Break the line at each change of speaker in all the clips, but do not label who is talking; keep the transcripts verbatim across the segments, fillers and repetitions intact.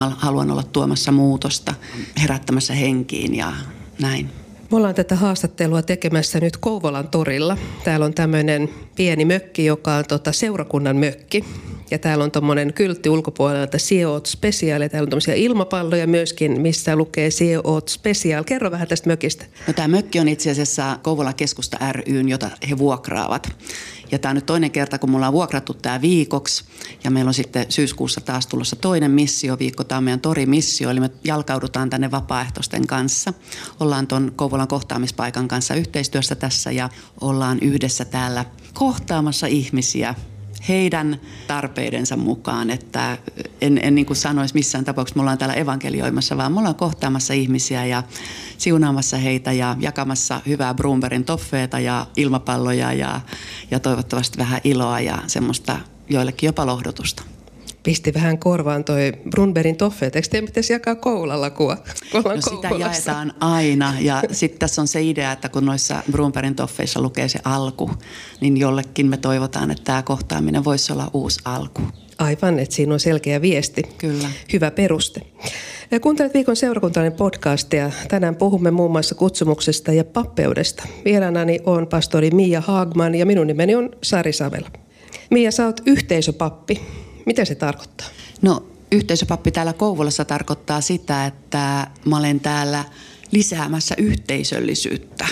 Haluan olla tuomassa muutosta, herättämässä henkiin ja näin.
Me ollaan tätä haastattelua tekemässä nyt Kouvolan torilla. Täällä on tämmöinen pieni mökki, joka on tota seurakunnan mökki. Ja täällä on tommoinen kyltti ulkopuolella, että Sie Oot Special. Ja täällä on tommosia ilmapalloja myöskin, missä lukee Sie Oot Special. Kerro vähän tästä mökistä.
No, tämä mökki on itse asiassa Kouvolan keskusta ry:n, jota he vuokraavat. Ja tämä on nyt toinen kerta, kun me ollaan vuokrattu tämä viikoksi. Ja meillä on sitten syyskuussa taas tulossa toinen missioviikko. Tämä on meidän torimissio, eli me jalkaudutaan tänne vapaaehtoisten kanssa. Ollaan tuon Kouvolan kohtaamispaikan kanssa yhteistyössä tässä ja ollaan yhdessä täällä kohtaamassa ihmisiä heidän tarpeidensa mukaan, että en, en niin kuin sanoisi missään tapauksessa, me ollaan täällä evankelioimassa, vaan me ollaan kohtaamassa ihmisiä ja siunaamassa heitä ja jakamassa hyvää Brunbergin toffeeta ja ilmapalloja ja, ja toivottavasti vähän iloa ja semmoista joillekin jopa lohdutusta.
Pisti vähän korvaan toi Brunbergin toffeet. Eikö teidän pitäisi jakaa koululakua?
No sitä jaetaan aina ja sitten tässä on se idea, että kun noissa Brunbergin toffeissa lukee se alku, niin jollekin me toivotaan, että tämä kohtaaminen voisi olla uusi alku.
Aivan, että siinä on selkeä viesti.
Kyllä.
Hyvä peruste. Kuuntelet Viikon seurakuntalainen podcastia. Tänään puhumme muun muassa kutsumuksesta ja pappeudesta. Vieraanani on pastori Mia Haagman ja minun nimeni on Sari Savela. Mia, sä oot yhteisöpappi. Mitä se tarkoittaa?
No, yhteisöpappi täällä Kouvolassa tarkoittaa sitä, että mä olen täällä lisäämässä yhteisöllisyyttä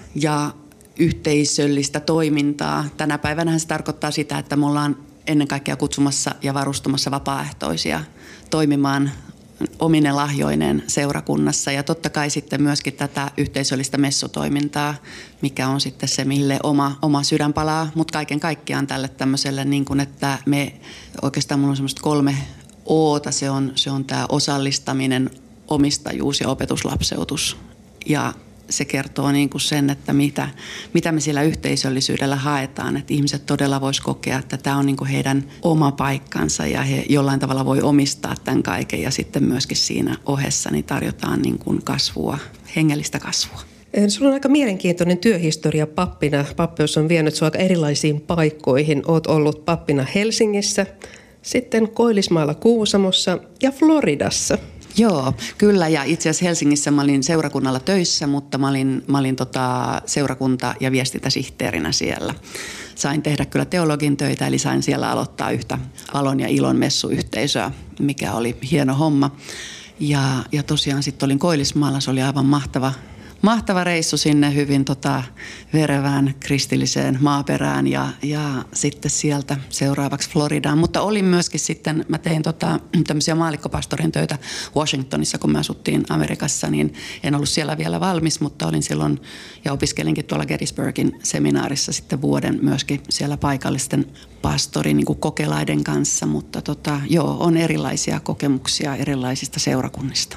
ja yhteisöllistä toimintaa. Tänä päivänä se tarkoittaa sitä, että me ollaan ennen kaikkea kutsumassa ja varustamassa vapaaehtoisia toimimaan omine lahjoineen seurakunnassa ja totta kai sitten myöskin tätä yhteisöllistä messutoimintaa, mikä on sitten se, mille oma, oma sydän palaa, mutta kaiken kaikkiaan tälle tämmöiselle, niin kuin, että me oikeastaan mulla on semmoista kolme oota, se on, se on tämä osallistaminen, omistajuus ja opetuslapseutus ja se kertoo niin kuin sen, että mitä, mitä me sillä yhteisöllisyydellä haetaan, että ihmiset todella vois kokea, että tämä on niin kuin heidän oma paikkansa ja he jollain tavalla voi omistaa tämän kaiken ja sitten myöskin siinä ohessa niin tarjotaan niin kuin kasvua, hengellistä kasvua.
Sulla on aika mielenkiintoinen työhistoria pappina. Pappeus on vienyt sinua aika erilaisiin paikkoihin. Olet ollut pappina Helsingissä, sitten Koillismaalla Kuusamossa ja Floridassa.
Joo, kyllä ja itse asiassa Helsingissä mä olin seurakunnalla töissä, mutta mä olin, mä olin tota seurakunta- ja viestintäsihteerinä siellä. Sain tehdä kyllä teologin töitä, eli sain siellä aloittaa yhtä Valon ja Ilon messuyhteisöä, mikä oli hieno homma. Ja, ja tosiaan sitten olin Koillismaalla, se oli aivan mahtava, mahtava reissu sinne hyvin tota, verevään kristilliseen maaperään ja, ja sitten sieltä seuraavaksi Floridaan. Mutta olin myöskin sitten, mä tein tota, tämmöisiä maallikkopastorin töitä Washingtonissa, kun me asuttiin Amerikassa, niin en ollut siellä vielä valmis, mutta olin silloin ja opiskelinkin tuolla Gettysburgin seminaarissa sitten vuoden myöskin siellä paikallisten pastorin niin kuin kokelaiden kanssa. Mutta tota, joo, on erilaisia kokemuksia erilaisista seurakunnista.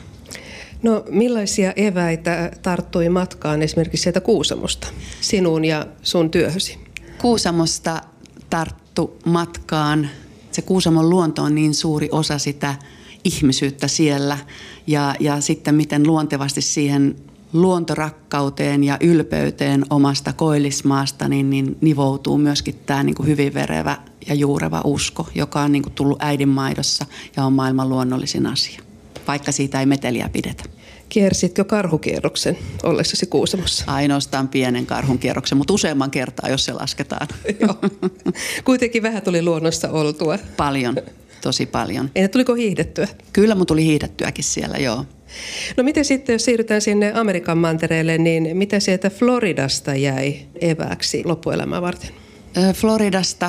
No millaisia eväitä tarttui matkaan esimerkiksi sieltä Kuusamosta, sinuun ja sun työhösi?
Kuusamosta tarttu matkaan. Se Kuusamon luonto on niin suuri osa sitä ihmisyyttä siellä ja, ja sitten miten luontevasti siihen luontorakkauteen ja ylpeyteen omasta Koillismaasta niin, niin nivoutuu myöskin tämä niin kuin hyvin verevä ja juureva usko, joka on niin kuin tullut äidinmaidossa ja on maailman luonnollisin asia, vaikka siitä ei meteliä pidetä.
Kiersitkö karhukierroksen ollessasi Kuusamossa?
Ainoastaan pienen karhunkierroksen, mutta useamman kertaa, jos se lasketaan.
Joo. Kuitenkin vähän tuli luonnossa oltua.
Paljon, tosi paljon.
Entä tuliko hiihdettyä?
Kyllä, mun tuli hiihdettyäkin siellä, joo.
No miten sitten, jos siirrytään sinne Amerikan mantereelle, niin mitä sieltä Floridasta jäi evääksi loppuelämää varten?
Floridasta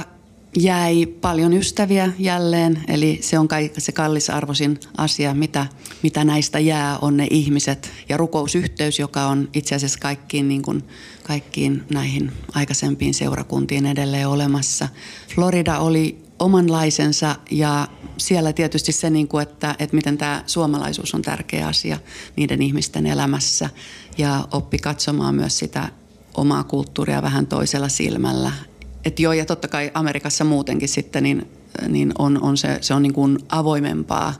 jäi paljon ystäviä jälleen, eli se on kai se kallisarvoisin asia, mitä, mitä näistä jää, on ne ihmiset ja rukousyhteys, joka on itse asiassa kaikkiin, niin kuin, kaikkiin näihin aikaisempiin seurakuntiin edelleen olemassa. Florida oli omanlaisensa ja siellä tietysti se, niin kuin, että, että miten tämä suomalaisuus on tärkeä asia niiden ihmisten elämässä ja oppi katsomaan myös sitä omaa kulttuuria vähän toisella silmällä. Että joo, ja totta kai Amerikassa muutenkin sitten niin, niin on, on se, se on niin kuin avoimempaa,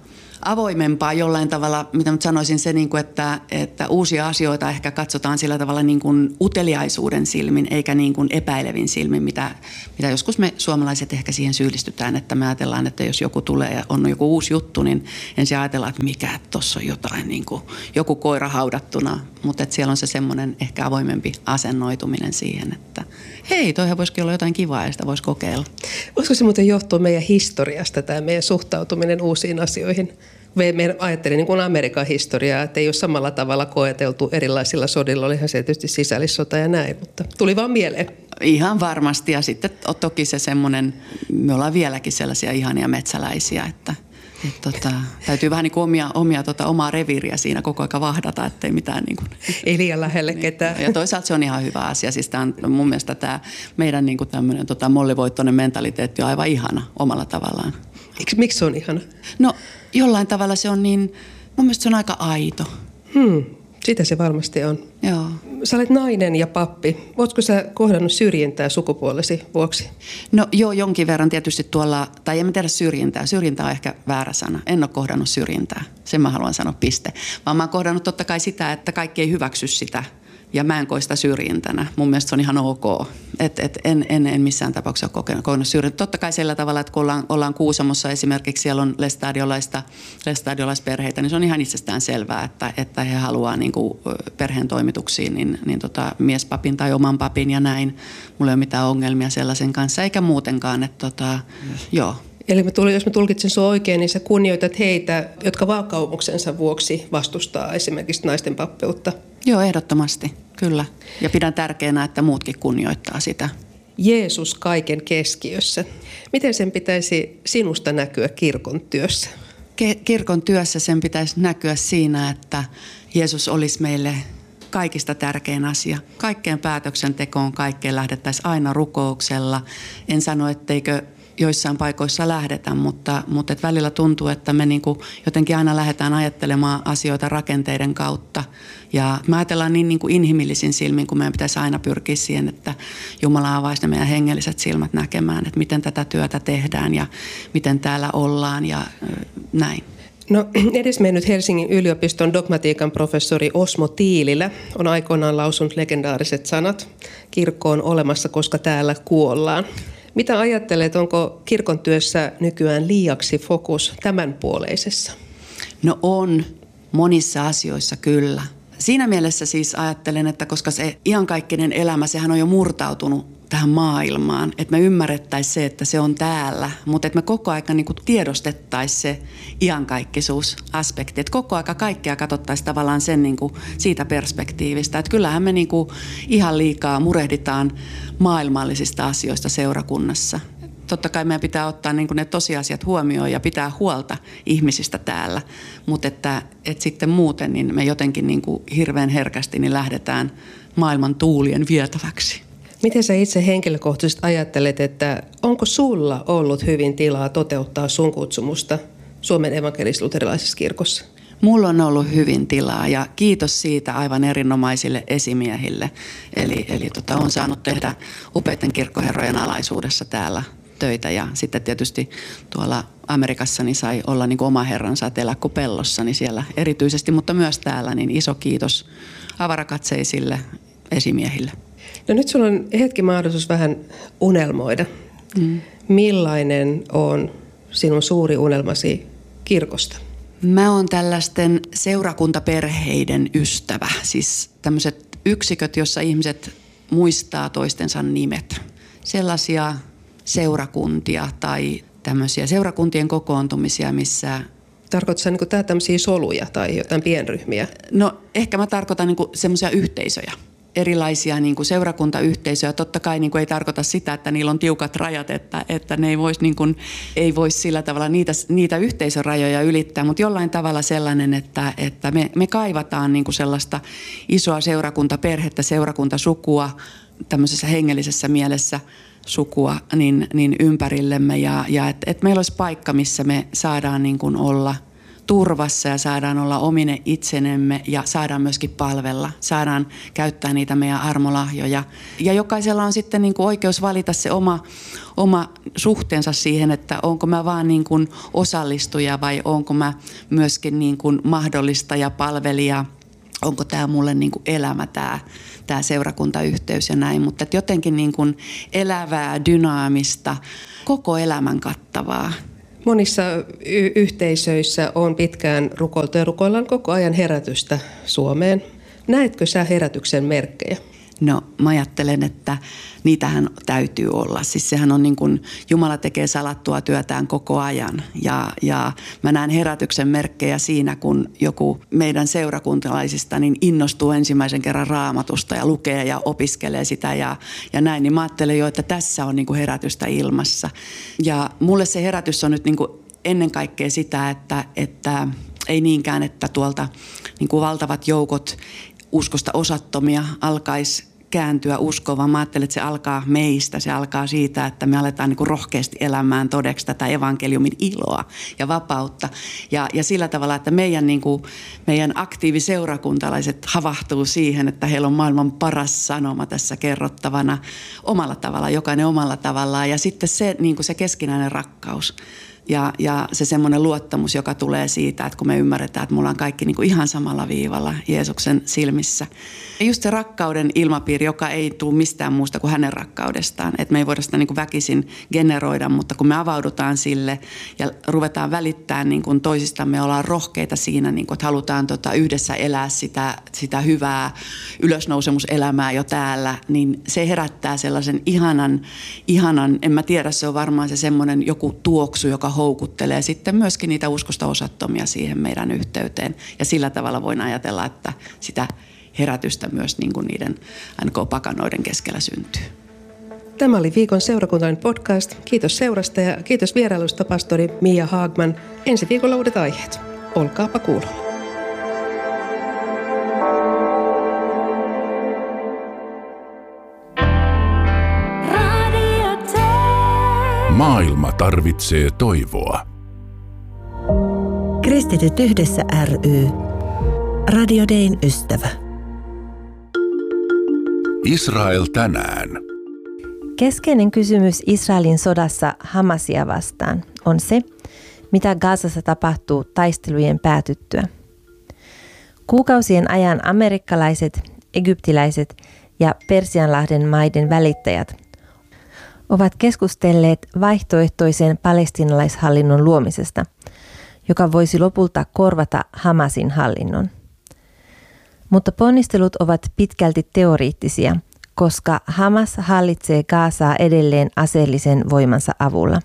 avoimempaa jollain tavalla, mitä nyt sanoisin se, niin kuin, että, että uusia asioita ehkä katsotaan sillä tavalla niin kuin uteliaisuuden silmin, eikä niin kuin epäilevin silmin, mitä, mitä joskus me suomalaiset ehkä siihen syyllistytään, että me ajatellaan, että jos joku tulee ja on joku uusi juttu, niin ensin ajatellaan, että mikä, tuossa on jotain, niin kuin, joku koira haudattuna, mutta että siellä on se semmoinen ehkä avoimempi asennoituminen siihen, että hei, toihan voisikin olla jotain kivaa ja sitä voisi kokeilla.
Voisiko se muuten johtua meidän historiasta, tämä meidän suhtautuminen uusiin asioihin? Me ajattelin niin kuin Amerikan historiaa, että ei ole samalla tavalla koeteltu erilaisilla sodilla. Olihan se tietysti sisällissota ja näin, mutta tuli vaan mieleen.
Ihan varmasti ja sitten toki se semmoinen, me ollaan vieläkin sellaisia ihania metsäläisiä, että et tota, täytyy vähän niin kuin omia, omia tota, omaa reviiriä siinä koko ajan vahdata, ettei mitään niin kuin,
ei liian lähelle niin, ketään.
Ja toisaalta se on ihan hyvä asia. Siis tämä on mun mielestä tämä meidän niin kuin tämmöinen tota, mollivoittoinen mentaliteetti on aivan ihana omalla tavallaan.
Miksi se on ihana?
No jollain tavalla se on niin, mun mielestä se on aika aito.
Hmm, sitä se varmasti on.
Joo.
Sä olet nainen ja pappi. Ootko sä kohdannut syrjintää sukupuolesi vuoksi?
No joo, jonkin verran tietysti tuolla, tai en mä tiedä syrjintää. Syrjintä on ehkä väärä sana. En ole kohdannut syrjintää. Sen mä haluan sanoa piste. Vaan mä oon kohdannut totta kai sitä, että kaikki ei hyväksy sitä. Ja mä en koe sitä syrjintänä. Mun mielestä se on ihan ok. Et, et en, en, en missään tapauksessa ole kokenut, kokenut syrjintää. Totta kai sillä tavalla, että kun ollaan, ollaan Kuusamossa esimerkiksi, siellä on lestadiolaista, lestadiolaisperheitä, niin se on ihan itsestään selvää, että, että he haluaa niin kuin perheen toimituksiin niin, niin tota, miespapin tai oman papin ja näin. Mulla ei ole mitään ongelmia sellaisen kanssa, eikä muutenkaan. Että tota, joo.
Eli mä tulin, jos mä tulkitsen sua oikein, niin sä kunnioitat heitä, jotka vakaumuksensa vuoksi vastustaa esimerkiksi naisten pappeutta.
Joo, ehdottomasti, kyllä. Ja pidän tärkeänä, että muutkin kunnioittaa sitä.
Jeesus kaiken keskiössä. Miten sen pitäisi sinusta näkyä kirkon työssä?
Ke- kirkon työssä sen pitäisi näkyä siinä, että Jeesus olisi meille kaikista tärkein asia. Kaikkeen päätöksentekoon, kaikkeen lähdettäisiin aina rukouksella. En sano, etteikö joissain paikoissa lähdetään, mutta, mutta et välillä tuntuu, että me niinku jotenkin aina lähdetään ajattelemaan asioita rakenteiden kautta. Ja me ajatellaan niin, niin kuin inhimillisin silmin, kun meidän pitäisi aina pyrkiä siihen, että Jumala avaisi ne meidän hengelliset silmät näkemään, että miten tätä työtä tehdään ja miten täällä ollaan ja näin.
No edesmennyt Helsingin yliopiston dogmatiikan professori Osmo Tiililä on aikoinaan lausunut legendaariset sanat: kirkko on olemassa, koska täällä kuollaan. Mitä ajattelet, onko kirkon työssä nykyään liiaksi fokus tämänpuoleisessa?
No on, monissa asioissa kyllä. Siinä mielessä siis ajattelen, että koska se iankaikkinen elämä, sehän on jo murtautunut tähän maailmaan, että me ymmärrettäisiin se, että se on täällä, mutta että me koko ajan niin kuin tiedostettaisiin se iankaikkisuusaspekti, että koko ajan kaikkea katsottaisiin tavallaan sen niin kuin siitä perspektiivistä, että kyllähän me niin kuin ihan liikaa murehditaan maailmallisista asioista seurakunnassa. Totta kai meidän pitää ottaa niin kuin ne tosiasiat huomioon ja pitää huolta ihmisistä täällä, mutta että, että sitten muuten niin me jotenkin niin kuin hirveän herkästi niin lähdetään maailman tuulien vietäväksi.
Miten sä itse henkilökohtaisesti ajattelet, että onko sulla ollut hyvin tilaa toteuttaa sun kutsumusta Suomen evankelis-luterilaisessa kirkossa?
Mulla on ollut hyvin tilaa ja kiitos siitä aivan erinomaisille esimiehille. Eli, eli tota, olen saanut tehdä upeiden kirkkoherrojen alaisuudessa täällä töitä ja sitten tietysti tuolla Amerikassa niin sai olla niin kuin oma herransa Telakko-Pellossa niin siellä erityisesti, mutta myös täällä niin iso kiitos avarakatseisille esimiehille.
No nyt sulla on hetki mahdollisuus vähän unelmoida. Mm. Millainen on sinun suuri unelmasi kirkosta?
Mä oon tällaisten seurakuntaperheiden ystävä. Siis tämmöiset yksiköt, jossa ihmiset muistaa toistensa nimet. Sellaisia seurakuntia tai tämmöisiä seurakuntien kokoontumisia, missä...
Tarkoitatko sä niin tää tämmöisiä soluja tai jotain pienryhmiä?
No ehkä mä tarkoitan niin semmoisia yhteisöjä. Erilaisia niin kuin seurakuntayhteisöjä. Totta kai niin kuin ei tarkoita sitä, että niillä on tiukat rajat, että, että ne ei voisi niin kuin, ei vois sillä tavalla niitä, niitä yhteisörajoja ylittää, mutta jollain tavalla sellainen, että, että me, me kaivataan niin kuin sellaista isoa seurakuntaperhettä, seurakuntasukua, tämmöisessä hengellisessä mielessä sukua niin, niin ympärillemme ja, ja että et meillä olisi paikka, missä me saadaan niin kuin olla turvassa ja saadaan olla omine itsenemme ja saadaan myöskin palvella. Saadaan käyttää niitä meidän armolahjoja. Ja jokaisella on sitten niin kuin oikeus valita se oma, oma suhteensa siihen, että onko mä vaan niin kuin osallistuja vai onko mä myöskin niin kuin mahdollistaja, palvelija. Onko tämä mulle niin kuin elämä, tämä, tämä seurakuntayhteys ja näin. Mutta jotenkin niin kuin elävää, dynaamista, koko elämän kattavaa.
Monissa y- yhteisöissä on pitkään rukoiltu ja rukoillaan koko ajan herätystä Suomeen. Näetkö sä herätyksen merkkejä?
No mä ajattelen, että niitähän täytyy olla. Siis sehän on niin kuin Jumala tekee salattua työtään koko ajan. Ja, ja mä näen herätyksen merkkejä siinä, kun joku meidän seurakuntalaisista niin innostuu ensimmäisen kerran Raamatusta ja lukee ja opiskelee sitä ja, ja näin. Niin mä ajattelen jo, että tässä on niin kuin herätystä ilmassa. Ja mulle se herätys on nyt niin kuin ennen kaikkea sitä, että, että ei niinkään, että tuolta niin kuin valtavat joukot uskosta osattomia alkaisi kääntyä uskoon, vaan mä ajattelen, että se alkaa meistä. Se alkaa siitä, että me aletaan niin kuin rohkeasti elämään todeksi tätä evankeliumin iloa ja vapautta. Ja, ja sillä tavalla, että meidän, niin kuin, meidän aktiiviseurakuntalaiset havahtuu siihen, että heillä on maailman paras sanoma tässä kerrottavana omalla tavalla, jokainen omalla tavallaan. Ja sitten se, niin kuin se keskinäinen rakkaus. Ja, ja se semmoinen luottamus, joka tulee siitä, että kun me ymmärretään, että me ollaan kaikki niin kuin ihan samalla viivalla Jeesuksen silmissä. Ja just se rakkauden ilmapiiri, joka ei tule mistään muusta kuin hänen rakkaudestaan. Että me ei voida sitä niin kuin väkisin generoida, mutta kun me avaudutaan sille ja ruvetaan välittämään niin kuin toisistamme, ollaan rohkeita siinä, niin kuin, että halutaan tota yhdessä elää sitä, sitä hyvää ylösnousemuselämää jo täällä, niin se herättää sellaisen ihanan, ihanan, en mä tiedä, se on varmaan se semmoinen joku tuoksu, joka houkuttelee sitten myöskin niitä uskosta osattomia siihen meidän yhteyteen. Ja sillä tavalla voin ajatella, että sitä herätystä myös niin kuin niiden N K-pakanoiden keskellä syntyy.
Tämä oli viikon seurakuntalainen podcast. Kiitos seurasta ja kiitos vierailusta pastori Mia Haagman. Ensi viikolla uudet aiheet. Olkaapa kuulolla.
Maailma tarvitsee toivoa.
Kristityt yhdessä ry. Radio Dayn ystävä.
Israel tänään.
Keskeinen kysymys Israelin sodassa Hamasia vastaan on se, mitä Gazassa tapahtuu taistelujen päätyttyä. Kuukausien ajan amerikkalaiset, egyptiläiset ja Persianlahden maiden välittäjät ovat keskustelleet vaihtoehtoisen palestiinalaishallinnon luomisesta, joka voisi lopulta korvata Hamasin hallinnon. Mutta ponnistelut ovat pitkälti teoriittisia, koska Hamas hallitsee Gazaa edelleen aseellisen voimansa avulla.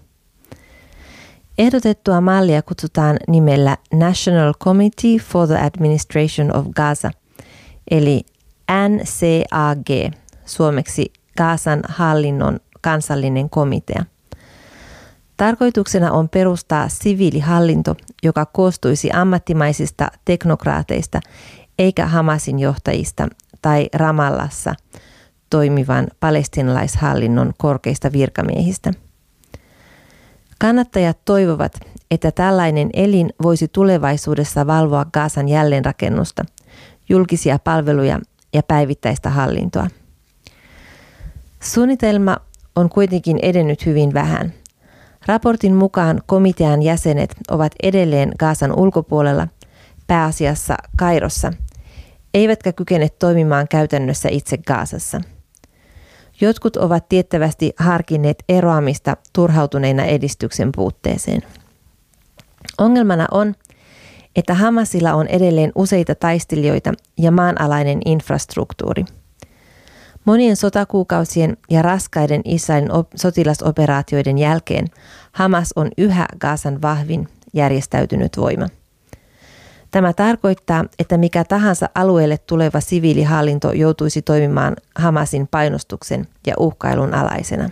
Ehdotettua mallia kutsutaan nimellä National Committee for the Administration of Gaza, eli N C A G, suomeksi Gazan hallinnon kansallinen komitea. Tarkoituksena on perustaa siviilihallinto, joka koostuisi ammattimaisista teknokraateista eikä Hamasin johtajista tai Ramallassa toimivan palestiinalaishallinnon korkeista virkamiehistä. Kannattajat toivovat, että tällainen elin voisi tulevaisuudessa valvoa Gazan jälleenrakennusta, julkisia palveluja ja päivittäistä hallintoa. Suunnitelma on kuitenkin edennyt hyvin vähän. Raportin mukaan komitean jäsenet ovat edelleen Gazan ulkopuolella, pääasiassa Kairossa, eivätkä kykene toimimaan käytännössä itse Gazassa. Jotkut ovat tiettävästi harkinneet eroamista turhautuneina edistyksen puutteeseen. Ongelmana on, että Hamasilla on edelleen useita taistelijoita ja maanalainen infrastruktuuri. Monien sotakuukausien ja raskaiden Israelin sotilasoperaatioiden jälkeen Hamas on yhä Gazan vahvin järjestäytynyt voima. Tämä tarkoittaa, että mikä tahansa alueelle tuleva siviilihallinto joutuisi toimimaan Hamasin painostuksen ja uhkailun alaisena.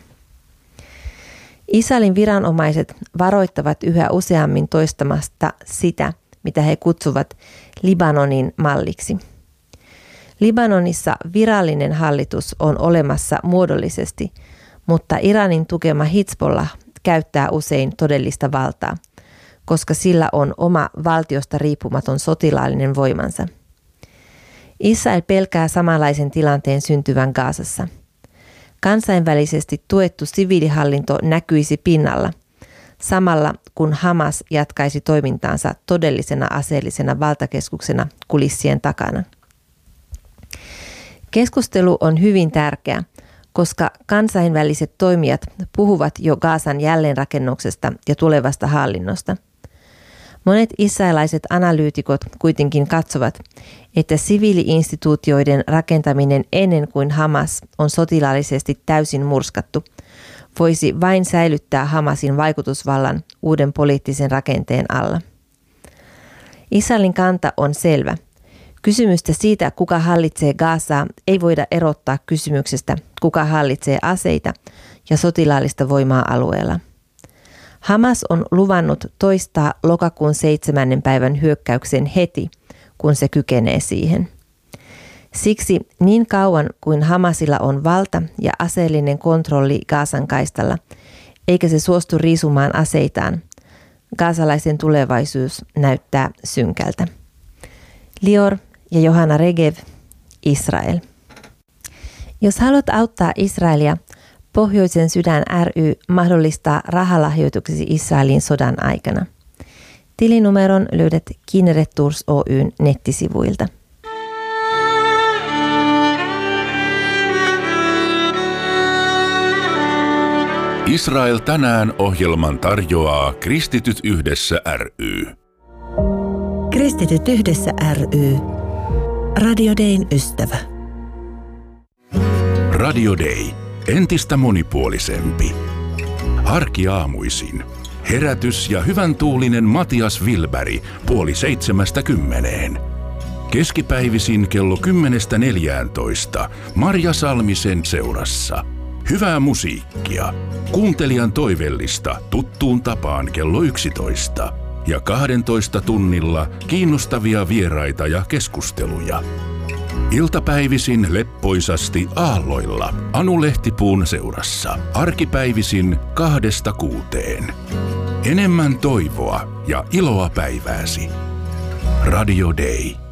Israelin viranomaiset varoittavat yhä useammin toistamasta sitä, mitä he kutsuvat Libanonin malliksi. Libanonissa virallinen hallitus on olemassa muodollisesti, mutta Iranin tukema Hizbollah käyttää usein todellista valtaa, koska sillä on oma valtiosta riippumaton sotilaallinen voimansa. Israel pelkää samanlaisen tilanteen syntyvän Gazassa. Kansainvälisesti tuettu siviilihallinto näkyisi pinnalla, samalla kun Hamas jatkaisi toimintaansa todellisena aseellisena valtakeskuksena kulissien takana. Keskustelu on hyvin tärkeä, koska kansainväliset toimijat puhuvat jo Gazan jälleenrakennuksesta ja tulevasta hallinnosta. Monet israelaiset analyytikot kuitenkin katsovat, että siviili-instituutioiden rakentaminen ennen kuin Hamas on sotilaallisesti täysin murskattu, voisi vain säilyttää Hamasin vaikutusvallan uuden poliittisen rakenteen alla. Israelin kanta on selvä. Kysymystä siitä, kuka hallitsee Gazaa, ei voida erottaa kysymyksestä, kuka hallitsee aseita ja sotilaallista voimaa alueella. Hamas on luvannut toistaa lokakuun seitsemännen päivän hyökkäyksen heti, kun se kykenee siihen. Siksi niin kauan kuin Hamasilla on valta ja aseellinen kontrolli Gazan kaistalla, eikä se suostu riisumaan aseitaan, gazalaisen tulevaisuus näyttää synkältä. Lior ja Johanna Regev, Israel. Jos haluat auttaa Israelia, Pohjoisen sydän ry mahdollistaa rahalahjoituksesi Israelin sodan aikana. Tilinumeron löydät Kinneret Tours Oyn nettisivuilta.
Israel tänään -ohjelman tarjoaa Kristityt yhdessä ry.
Kristityt yhdessä ry. Radio Dayn ystävä.
Radio Day. Entistä monipuolisempi. Arkiaamuisin. Herätys ja hyvän tuulinen Matias Wilberg puoli seitsemästä kymmeneen. Keskipäivisin kello kymmenestä neljääntoista Marja Salmisen seurassa. Hyvää musiikkia. Kuuntelijan toivellista tuttuun tapaan kello yksitoista. Ja kahdentoista tunnilla kiinnostavia vieraita ja keskusteluja. Iltapäivisin leppoisasti aalloilla Anu Lehtipuun seurassa. Arkipäivisin kahdesta kuuteen. Enemmän toivoa ja iloa päivääsi. Radio Day.